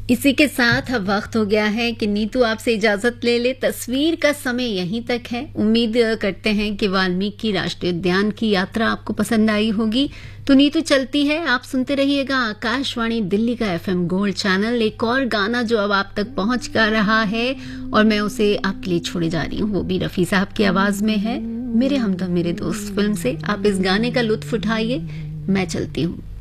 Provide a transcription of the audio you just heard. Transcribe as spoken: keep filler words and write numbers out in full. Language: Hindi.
इसी के साथ अब वक्त हो गया है कि नीतू आपसे इजाजत ले ले। तस्वीर का समय यहीं तक है। उम्मीद करते हैं कि वाल्मीकि राष्ट्रीय उद्यान की यात्रा आपको पसंद आई होगी। तो नीतू चलती है। आप सुनते रहिएगा आकाशवाणी दिल्ली का एफएम गोल्ड चैनल। एक और गाना जो अब आप तक पहुंच कर रहा है और मैं उसे आपके लिए छोड़े जा रही हूँ, वो भी रफी साहब की आवाज में है। मेरे हमदम मेरे दोस्त फिल्म से आप इस गाने का लुत्फ उठाइए। मैं चलती हूँ।